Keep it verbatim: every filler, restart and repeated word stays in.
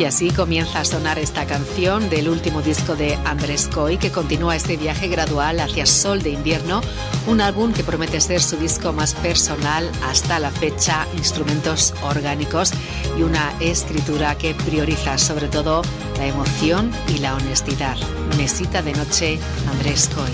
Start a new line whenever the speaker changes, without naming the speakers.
Y así comienza a sonar esta canción del último disco de Andrés Coy, que continúa este viaje gradual hacia Sol de Invierno, un álbum que promete ser su disco más personal hasta la fecha, instrumentos orgánicos y una escritura que prioriza sobre todo la emoción y la honestidad. Mesita de noche, Andrés Coy.